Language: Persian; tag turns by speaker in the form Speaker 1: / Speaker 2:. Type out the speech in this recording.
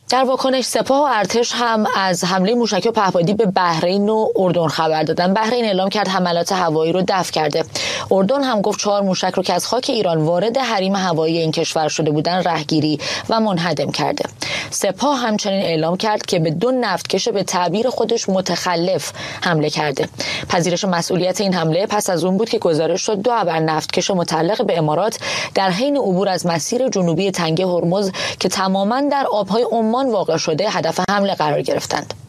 Speaker 1: در واکنش سپاه و ارتش هم از حمله موشکی و پهپادی به بحرین و اردن خبر دادن. بحرین اعلام کرد حملات هوایی رو دفع کرده. اردن هم گفت 4 موشک رو که از خاک ایران وارد حریم هوایی این کشور شده بودن رهگیری و منهدم کرده. سپاه همچنین اعلام کرد که به 2 نفتکش به تعبیر خودش متخلف حمله کرده. پذیرش مسئولیت این حمله پس از اون بود که گزارش شد 2 ابر نفتکش متعلق به امارات در حین عبور از مسیر جنوبی تنگه هرمز که تماماً در آبهای عمان واقع شده هدف حمله قرار گرفتند.